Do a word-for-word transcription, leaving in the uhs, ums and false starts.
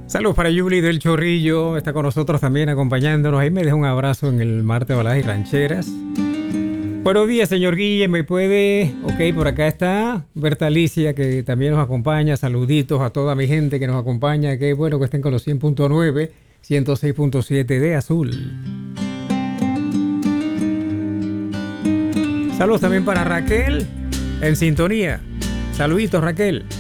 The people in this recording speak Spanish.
Saludos para Yuli del Chorrillo, está con nosotros también acompañándonos. Ahí me deja un abrazo en el Marte Baladas y Rancheras. Buenos días, señor Guille, ¿me puede? Ok, por acá está Berta Alicia, que también nos acompaña. Saluditos a toda mi gente que nos acompaña. Qué bueno que estén con los cien punto nueve, ciento seis punto siete de Azul. Saludos también para Raquel, en sintonía. Saluditos, Raquel.